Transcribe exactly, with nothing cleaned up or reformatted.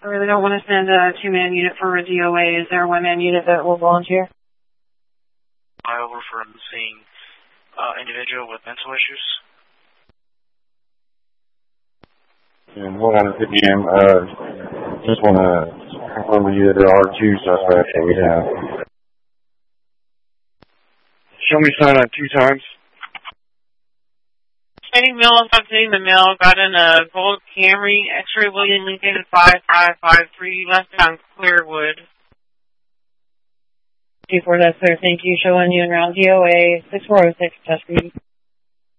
I really don't want to send a two-man unit for a D O A. Is there a one-man unit that will volunteer? Over for seeing uh, individual with mental issues. And one hundred fifty M, uh, just want to confirm with you that there are two suspects that we have. Show me sign on two times. Stating Mill, updating the mill, got in a gold Camry, X-ray William Lincoln five five five three, left down Clearwood. two four, that's clear, thank you. Showing you around D O A six four oh six, Tuskegee.